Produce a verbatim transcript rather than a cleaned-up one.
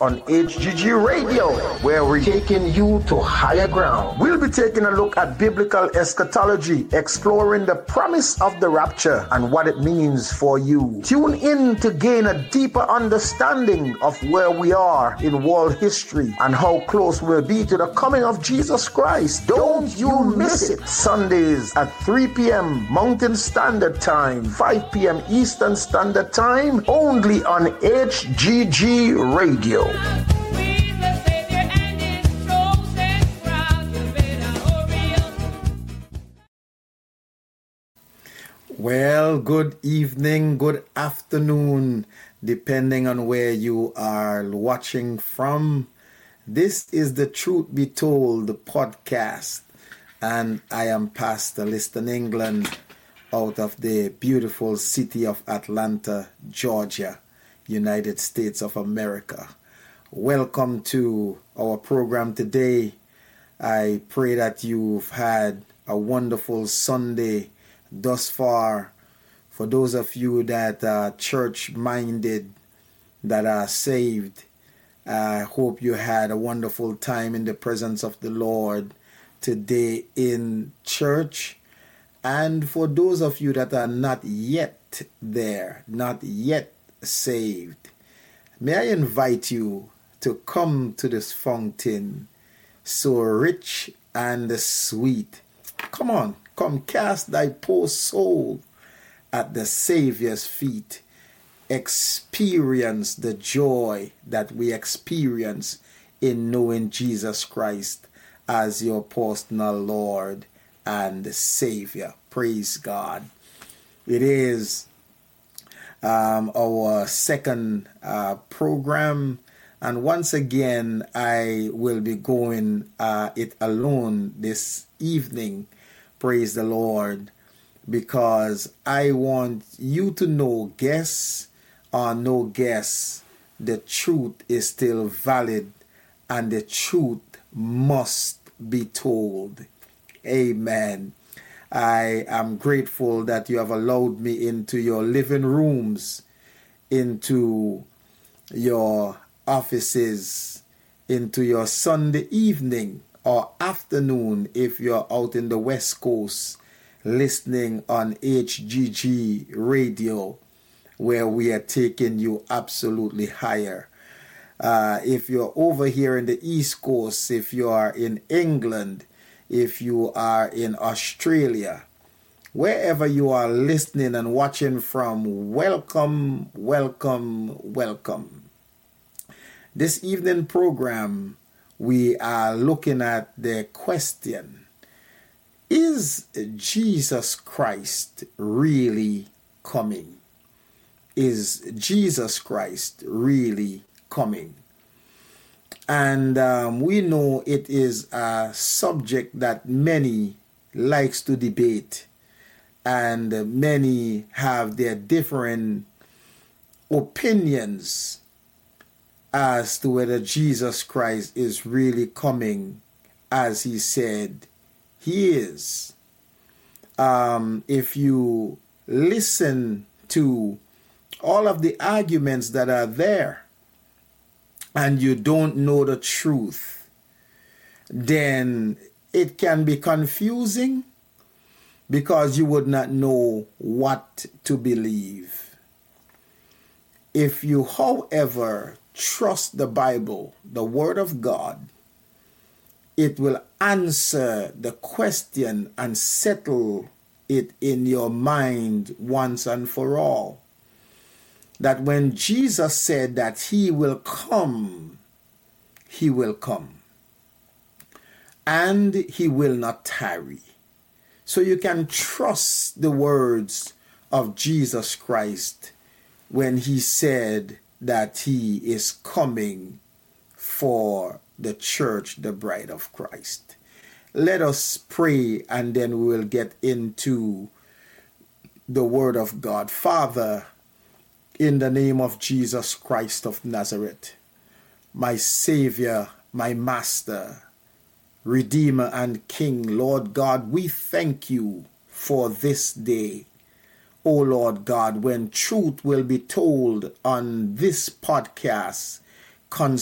on H G G Radio, where we're taking you to higher ground. We'll be taking a look at biblical eschatology, exploring the promise of the rapture and what it means for you. Tune in to gain a deeper understanding of where we are in world history and how close we'll be to the coming of Jesus Christ. Don't you miss it. Sundays at three p.m. Mountain Standard Time, five p.m. Eastern Standard Time, only on H G G Radio. Well, good evening, good afternoon, depending on where you are watching from. This is the Truth Be Told podcast, and I am Pastor Liston England out of the beautiful city of Atlanta, Georgia, United States of America. Welcome to our program today. I pray that you've had a wonderful Sunday thus far. For those of you that are church-minded, that are saved, I hope you had a wonderful time in the presence of the Lord today in church. And for those of you that are not yet there, not yet saved, may I invite you to come to this fountain so rich and sweet. Come on, come cast thy poor soul at the Savior's feet. Experience the joy that we experience in knowing Jesus Christ as your personal Lord and Savior. Praise God. It is um, our second uh, program, and once again I will be going uh, it alone this evening. Praise the Lord, because I want you to know, guess or no guess, the truth is still valid and the truth must be told. Amen. I am grateful that you have allowed me into your living rooms, into your offices, into your Sunday evening or afternoon if you're out in the West Coast listening on H G G Radio, where we are taking you absolutely higher. Uh, if you're over here in the East Coast, if you are in England, if you are in Australia, wherever you are listening and watching from, welcome, welcome, welcome. This evening program, we are looking at the question, is Jesus Christ really coming? Is Jesus Christ really coming? And um, we know it is a subject that many likes to debate, and many have their different opinions as to whether Jesus Christ is really coming as he said he is. Um, if you listen to all of the arguments that are there and you don't know the truth, then it can be confusing because you would not know what to believe. If you, however, trust the Bible, the Word of God, it will answer the question and settle it in your mind once and for all. That when Jesus said that he will come, he will come. And he will not tarry. So you can trust the words of Jesus Christ when he said that he is coming for the church, the bride of Christ. Let us pray and then we will get into the word of God. Father, in the name of Jesus Christ of Nazareth, my Savior, my Master, Redeemer and King, Lord God, we thank you for this day. O Lord God, when truth will be told on this podcast